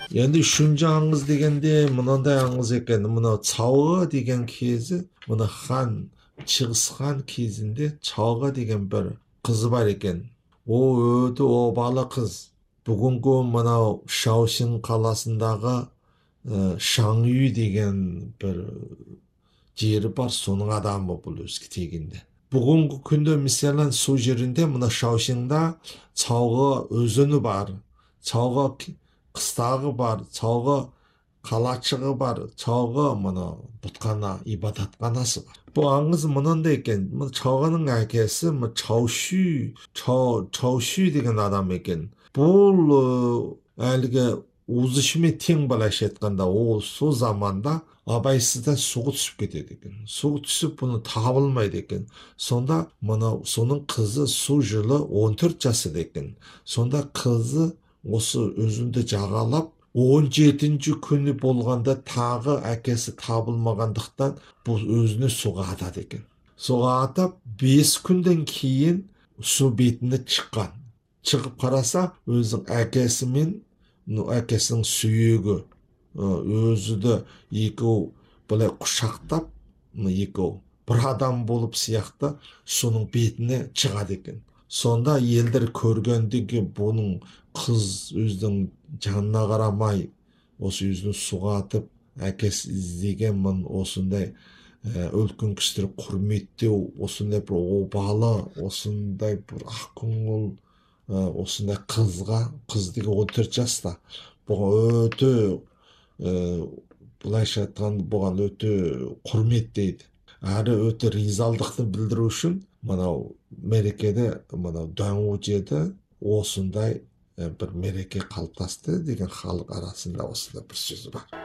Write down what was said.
енді үшінші аңыз дегенде мынандай аңыз екен. Мына Чауға деген кезі, мына хан, Шығыс хан кезінде Чауға деген бір қызы бар екен. О өте обалы қыз. Бүгінгі мынау Шаошин қаласындағы Шаңүй деген бір жері бар, соның адамы бұл өзі тегінде. Бүгінгі күнде мысалы сол жерінде мына Шаошинда Чауға өзені бар, Чауға қыстағы бар, Чауға қалашығы бар, Чауға мына бұтхана, ибадатханасы бар. Бұл аңыз мынандай екен. Чауғаның әкесі Чауши деген адам екен. Бұл әлгі узышымен тең былайша айтқанда, ол сол заманда абайсызда суға түсіп кетеді екен. Суға түсіп, бұны табылмайды екен. Сонда соның қызы сол жылы 14 жасында екен. Сонда қызы осы өзінді жағалап, 17-ші күні болғанда тағы әкесі табылмағандықтан бұл өзіне суға атады екен. Суға атап, 5 күнден кейін су бетіне шыққан. Шығып қараса, өзінің әкесі мен әкесінің сүйегі, өзіді екеу былай құшақтап, екеу бір адам болып сияқты соның бетіне шығады екен. Сонда елдер көргенде бұның қыз өзінің жанына қарамай, осы өзінің суға атып, әкесі іздеген мұн осындай үлкен кісілер құрметтеу, осындай бір обалы, осындай бір ақкөңіл, осындай қыз деген 14 жаста, бұған өте былайша айтқанда бұған өте құрметтейді. Әрі өте ризалдықты білдіру үшін мынау мерекеде, мынау Дуанвучеде осындай бір мереке қалыптасты деген халық арасында осындай бір сөз бар.